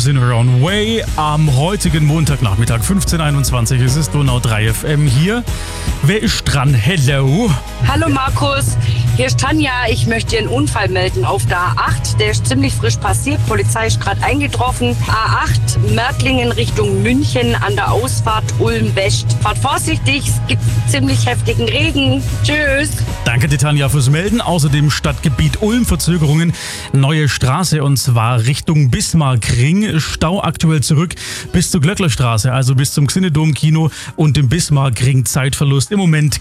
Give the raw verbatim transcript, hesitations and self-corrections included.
is in her own way. Am heutigen Montagnachmittag, fünfzehn Uhr einundzwanzig, es ist Donau drei F M hier. Wer ist dran? Hello. Hallo Markus, hier ist Tanja. Ich möchte dir einen Unfall melden auf der A acht. Der ist ziemlich frisch passiert. Polizei ist gerade eingetroffen. A acht, Mörtlingen Richtung München an der Ausfahrt Ulm-West. Fahrt vorsichtig, es gibt ziemlich heftigen Regen. Tschüss. Danke dir, Tanja, fürs Melden. Außerdem Stadtgebiet Ulm Verzögerungen. Neue Straße und zwar Richtung Bismarckring. Stau aktuell zurück bis zur Glöcklerstraße, also bis zum Xinedom-Kino und dem Bismarckring. Zeitverlust im Moment